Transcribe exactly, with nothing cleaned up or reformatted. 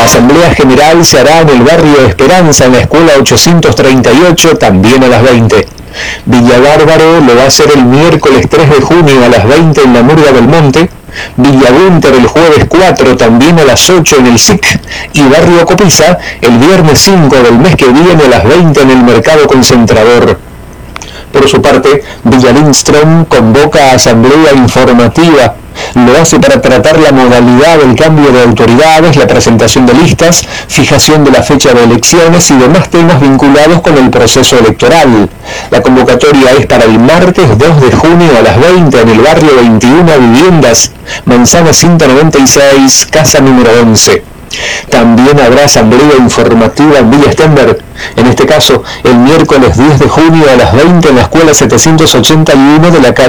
Asamblea General se hará en el barrio Esperanza, en la escuela ochocientos treinta y ocho, también a las veinte. Villa Bárbaro lo va a hacer el miércoles tres de junio a las veinte en la Murga del Monte. Villa Winter el jueves cuatro, también a las ocho en el S I C. Y Barrio Copiza el viernes cinco del mes que viene a las veinte en el Mercado Concentrador. Por su parte, Villa Lindström convoca a asamblea informativa. Lo hace para tratar la modalidad del cambio de autoridades, la presentación de listas, fijación de la fecha de elecciones y demás temas vinculados con el proceso electoral. La convocatoria es para el martes dos de junio a las veinte en el barrio veintiuna Viviendas, Manzana ciento noventa y seis, casa número once. También habrá asamblea informativa en Villa Stenberg, en este caso el miércoles diez de junio a las veinte en la escuela setecientos ochenta y uno de la calle